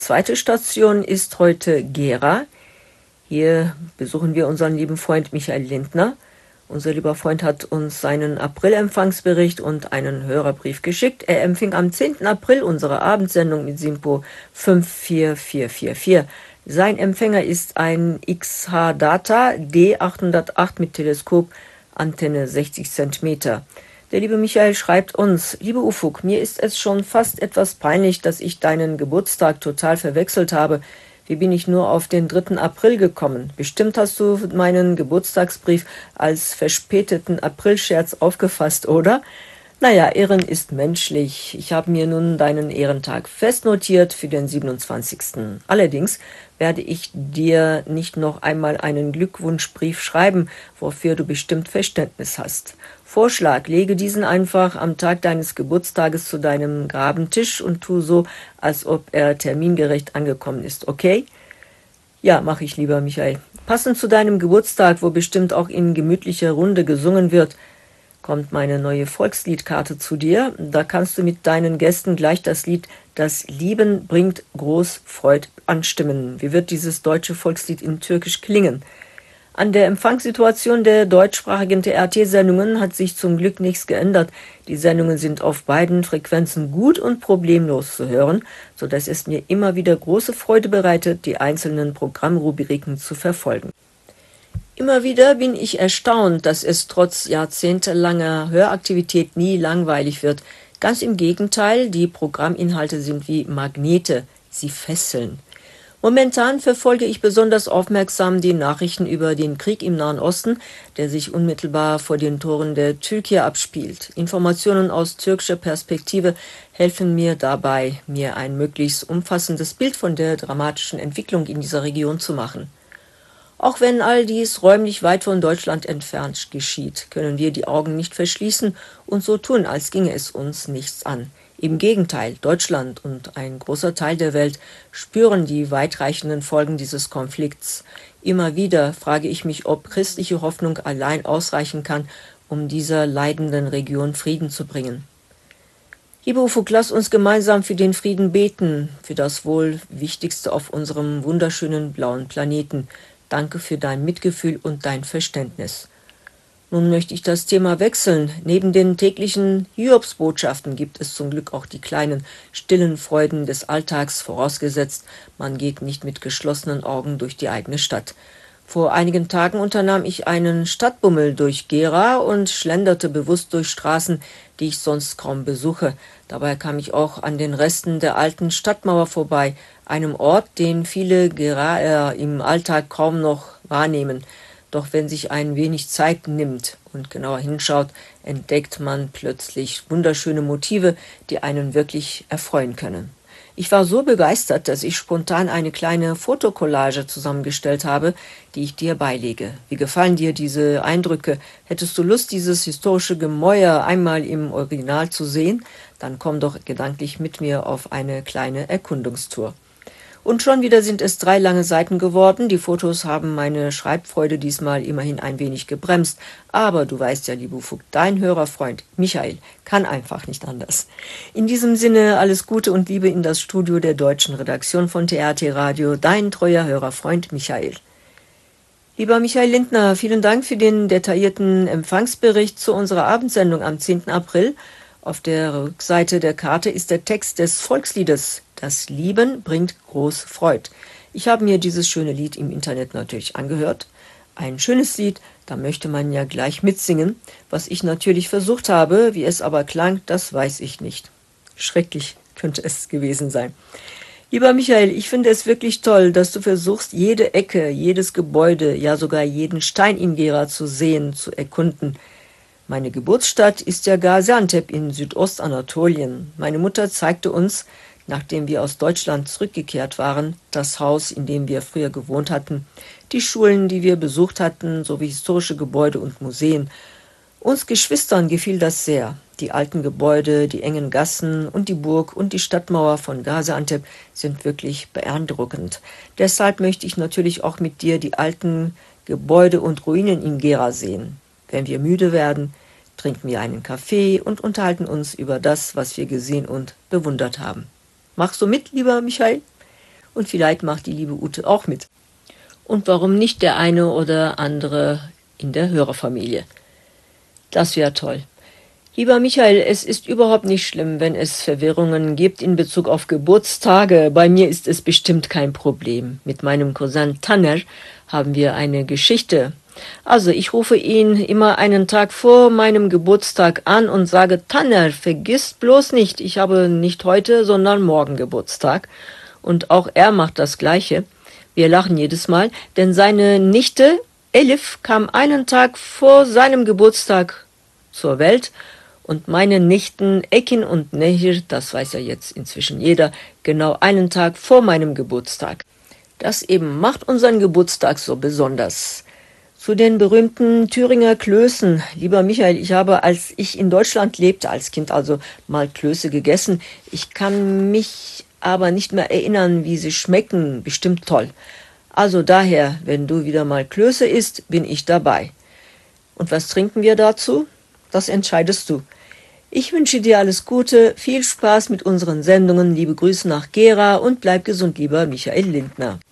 Zweite Station ist heute Gera. Hier besuchen wir unseren lieben Freund Michael Lindner. Unser lieber Freund hat uns seinen April-Empfangsbericht und einen Hörerbrief geschickt. Er empfing am 10. April unsere Abendsendung mit SINPO 54444. Sein Empfänger ist ein XH-Data D808 mit Teleskop, Antenne 60 cm. Der liebe Michael schreibt uns: Liebe Ufuk, mir ist es schon fast etwas peinlich, dass ich deinen Geburtstag total verwechselt habe. Wie bin ich nur auf den 3. April gekommen? Bestimmt hast du meinen Geburtstagsbrief als verspäteten Aprilscherz aufgefasst, oder? Naja, Ehren ist menschlich. Ich habe mir nun deinen Ehrentag festnotiert für den 27. Allerdings werde ich dir nicht noch einmal einen Glückwunschbrief schreiben, wofür du bestimmt Verständnis hast. Vorschlag: Lege diesen einfach am Tag deines Geburtstages zu deinem Grabentisch und tu so, als ob er termingerecht angekommen ist, okay? Ja, mache ich, lieber Michael. Passend zu deinem Geburtstag, wo bestimmt auch in gemütlicher Runde gesungen wird, kommt meine neue Volksliedkarte zu dir. Da kannst du mit deinen Gästen gleich das Lied "Das Lieben bringt groß Freud" anstimmen. Wie wird dieses deutsche Volkslied in Türkisch klingen? An der Empfangssituation der deutschsprachigen TRT-Sendungen hat sich zum Glück nichts geändert. Die Sendungen sind auf beiden Frequenzen gut und problemlos zu hören, sodass es mir immer wieder große Freude bereitet, die einzelnen Programmrubriken zu verfolgen. Immer wieder bin ich erstaunt, dass es trotz jahrzehntelanger Höraktivität nie langweilig wird. Ganz im Gegenteil, die Programminhalte sind wie Magnete, sie fesseln. Momentan verfolge ich besonders aufmerksam die Nachrichten über den Krieg im Nahen Osten, der sich unmittelbar vor den Toren der Türkei abspielt. Informationen aus türkischer Perspektive helfen mir dabei, mir ein möglichst umfassendes Bild von der dramatischen Entwicklung in dieser Region zu machen. Auch wenn all dies räumlich weit von Deutschland entfernt geschieht, können wir die Augen nicht verschließen und so tun, als ginge es uns nichts an. Im Gegenteil, Deutschland und ein großer Teil der Welt spüren die weitreichenden Folgen dieses Konflikts. Immer wieder frage ich mich, ob christliche Hoffnung allein ausreichen kann, um dieser leidenden Region Frieden zu bringen. Lieber Ufuk, lass uns gemeinsam für den Frieden beten, für das wohl Wichtigste auf unserem wunderschönen blauen Planeten. Danke für dein Mitgefühl und dein Verständnis. Nun möchte ich das Thema wechseln. Neben den täglichen Hiobsbotschaften gibt es zum Glück auch die kleinen, stillen Freuden des Alltags, vorausgesetzt, man geht nicht mit geschlossenen Augen durch die eigene Stadt. Vor einigen Tagen unternahm ich einen Stadtbummel durch Gera und schlenderte bewusst durch Straßen, die ich sonst kaum besuche. Dabei kam ich auch an den Resten der alten Stadtmauer vorbei, einem Ort, den viele Geraer im Alltag kaum noch wahrnehmen. Doch wenn sich ein wenig Zeit nimmt und genauer hinschaut, entdeckt man plötzlich wunderschöne Motive, die einen wirklich erfreuen können. Ich war so begeistert, dass ich spontan eine kleine Fotokollage zusammengestellt habe, die ich dir beilege. Wie gefallen dir diese Eindrücke? Hättest du Lust, dieses historische Gemäuer einmal im Original zu sehen? Dann komm doch gedanklich mit mir auf eine kleine Erkundungstour. Und schon wieder sind es 3 lange Seiten geworden. Die Fotos haben meine Schreibfreude diesmal immerhin ein wenig gebremst. Aber du weißt ja, lieber Ufuk, dein Hörerfreund Michael kann einfach nicht anders. In diesem Sinne alles Gute und Liebe in das Studio der deutschen Redaktion von TRT Radio, dein treuer Hörerfreund Michael. Lieber Michael Lindner, vielen Dank für den detaillierten Empfangsbericht zu unserer Abendsendung am 10. April. Auf der Rückseite der Karte ist der Text des Volksliedes "Das Lieben bringt groß Freud". Ich habe mir dieses schöne Lied im Internet natürlich angehört. Ein schönes Lied, da möchte man ja gleich mitsingen. Was ich natürlich versucht habe, wie es aber klang, das weiß ich nicht. Schrecklich könnte es gewesen sein. Lieber Michael, ich finde es wirklich toll, dass du versuchst, jede Ecke, jedes Gebäude, ja sogar jeden Stein in Gera zu sehen, zu erkunden. Meine Geburtsstadt ist ja Gaziantep in Südostanatolien. Meine Mutter zeigte uns, nachdem wir aus Deutschland zurückgekehrt waren, das Haus, in dem wir früher gewohnt hatten, die Schulen, die wir besucht hatten, sowie historische Gebäude und Museen. Uns Geschwistern gefiel das sehr. Die alten Gebäude, die engen Gassen und die Burg und die Stadtmauer von Gaziantep sind wirklich beeindruckend. Deshalb möchte ich natürlich auch mit dir die alten Gebäude und Ruinen in Gera sehen. Wenn wir müde werden, trinken wir einen Kaffee und unterhalten uns über das, was wir gesehen und bewundert haben. Machst du mit, lieber Michael? und vielleicht macht die liebe Ute auch mit. Und warum nicht der eine oder andere in der Hörerfamilie? Das wäre toll. Lieber Michael, es ist überhaupt nicht schlimm, wenn es Verwirrungen gibt in Bezug auf Geburtstage. Bei mir ist es bestimmt kein Problem. Mit meinem Cousin Tanner haben wir eine Geschichte. Also ich rufe ihn immer einen Tag vor meinem Geburtstag an und sage, Tanner, vergiss bloß nicht, ich habe nicht heute, sondern morgen Geburtstag. Und auch er macht das Gleiche. Wir lachen jedes Mal, denn seine Nichte Elif kam einen Tag vor seinem Geburtstag zur Welt. Und meine Nichten Ekin und Nehir, das weiß ja jetzt inzwischen jeder, genau einen Tag vor meinem Geburtstag. Das eben macht unseren Geburtstag so besonders. Zu den berühmten Thüringer Klößen. Lieber Michael, ich habe, als ich in Deutschland lebte, als Kind also mal Klöße gegessen. Ich kann mich aber nicht mehr erinnern, wie sie schmecken. Bestimmt toll. Also daher, wenn du wieder mal Klöße isst, bin ich dabei. Und was trinken wir dazu? Das entscheidest du. Ich wünsche dir alles Gute, viel Spaß mit unseren Sendungen, liebe Grüße nach Gera und bleib gesund, lieber Michael Lindner.